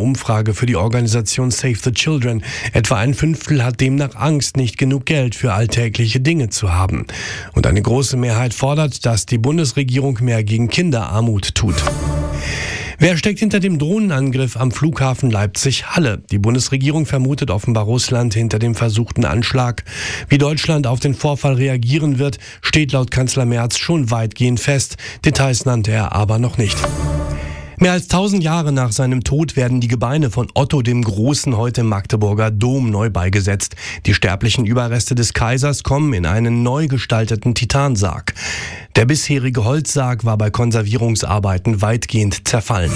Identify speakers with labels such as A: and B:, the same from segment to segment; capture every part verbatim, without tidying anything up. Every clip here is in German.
A: Umfrage für die Organisation Save the Children. Etwa ein Fünftel hat demnach Angst, nicht genug Geld für alltägliche Dinge zu haben. Und eine große Mehrheit fordert, dass die Bundesregierung mehr gegen Kinderarmut tut. Wer steckt hinter dem Drohnenangriff am Flughafen Leipzig-Halle? Die Bundesregierung vermutet offenbar Russland hinter dem versuchten Anschlag. Wie Deutschland auf den Vorfall reagieren wird, steht laut Kanzler Merz schon weitgehend fest. Details nannte er aber noch nicht. Mehr als tausend Jahre nach seinem Tod werden die Gebeine von Otto dem Großen heute im Magdeburger Dom neu beigesetzt. Die sterblichen Überreste des Kaisers kommen in einen neu gestalteten Titansarg. Der bisherige Holzsarg war bei Konservierungsarbeiten weitgehend zerfallen.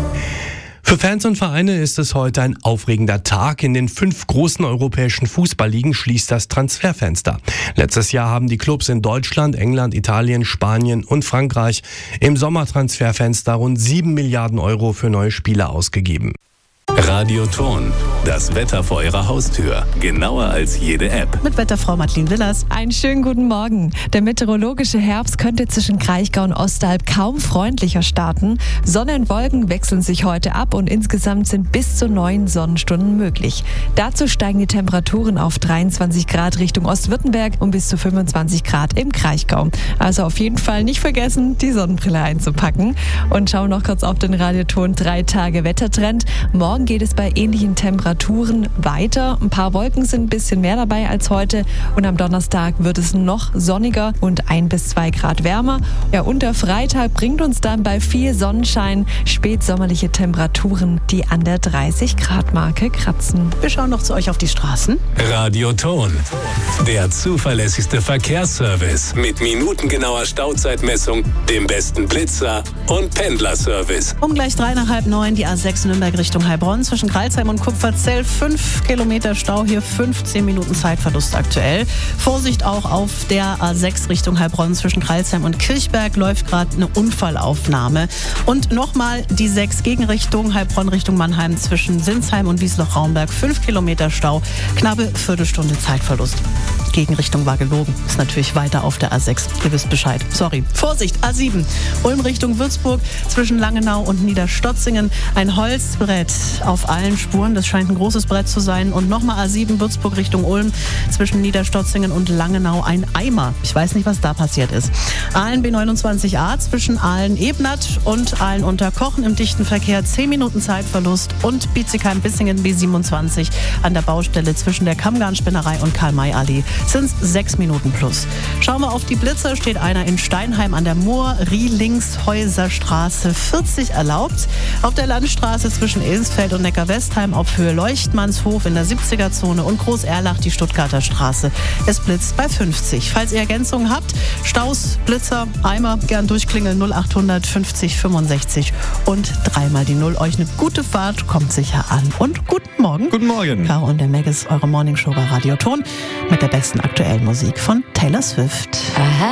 A: Für Fans und Vereine ist es heute ein aufregender Tag. In den fünf großen europäischen Fußballligen schließt das Transferfenster. Letztes Jahr haben die Clubs in Deutschland, England, Italien, Spanien und Frankreich im Sommertransferfenster rund sieben Milliarden Euro für neue Spieler ausgegeben.
B: Radio Ton, das Wetter vor Ihrer Haustür. Genauer als jede App.
C: Mit Wetterfrau Madeleine Willers.
D: Einen schönen guten Morgen. Der meteorologische Herbst könnte zwischen Kraichgau und Ostalb kaum freundlicher starten. Sonne und Wolken wechseln sich heute ab und insgesamt sind bis zu neun Sonnenstunden möglich. Dazu steigen die Temperaturen auf dreiundzwanzig Grad Richtung Ostwürttemberg und bis zu fünfundzwanzig Grad im Kraichgau. Also auf jeden Fall nicht vergessen, die Sonnenbrille einzupacken. Und schauen noch kurz auf den Radioton drei Tage Wettertrend. Morgen geht es bei ähnlichen Temperaturen weiter. Ein paar Wolken sind ein bisschen mehr dabei als heute und am Donnerstag wird es noch sonniger und ein bis zwei Grad wärmer. Ja, und der Freitag bringt uns dann bei viel Sonnenschein spätsommerliche Temperaturen, die an der dreißig Grad Marke kratzen.
C: Wir schauen noch zu euch auf die Straßen.
B: Radio Ton, der zuverlässigste Verkehrsservice mit minutengenauer Stauzeitmessung, dem besten Blitzer und Pendlerservice.
C: Um gleich drei nach halb neun die A sechs Nürnberg Richtung Heilbronn. Zwischen Crailsheim und Kupferzell fünf Kilometer Stau, hier fünfzehn Minuten Zeitverlust aktuell. Vorsicht auch auf der A sechs Richtung Heilbronn zwischen Crailsheim und Kirchberg läuft gerade eine Unfallaufnahme. Und nochmal die sechs Gegenrichtung Heilbronn Richtung Mannheim zwischen Sinsheim und Wiesloch-Raumberg fünf Kilometer Stau, knappe Viertelstunde Zeitverlust. Gegenrichtung war gelogen. Ist natürlich weiter auf der A sechs. Ihr wisst Bescheid. Sorry. Vorsicht, A sieben. Ulm Richtung Würzburg zwischen Langenau und Niederstotzingen. Ein Holzbrett auf allen Spuren. Das scheint ein großes Brett zu sein. Und nochmal A sieben Würzburg Richtung Ulm zwischen Niederstotzingen und Langenau ein Eimer. Ich weiß nicht, was da passiert ist. Aalen B neunundzwanzig A zwischen Aalen-Ebnat und Aalen-Unterkochen im dichten Verkehr. zehn Minuten Zeitverlust. Und Bietigheim-Bissingen B siebenundzwanzig an der Baustelle zwischen der Kammgarnspinnerei und Karl-May-Allee. Sind es sechs Minuten plus. Schauen wir auf die Blitzer, steht einer in Steinheim an der Moor, Rielingshäuserstraße vierzig erlaubt. Auf der Landstraße zwischen Ilsfeld und Neckar-Westheim auf Höhe Leuchtmannshof in der siebziger-Zone und Groß-Erlach die Stuttgarter Straße. Es blitzt bei fünfzig. Falls ihr Ergänzungen habt, Staus, Blitzer, Eimer, gern durchklingeln null achthundert fünfzig fünfundsechzig und dreimal die Null. Euch eine gute Fahrt, kommt sicher an. Und guten Morgen.
E: Guten Morgen.
C: Caro und der Megas, eure Morningshow bei Radio Ton mit der besten aktuellen Musik von Taylor Swift.
D: Aha.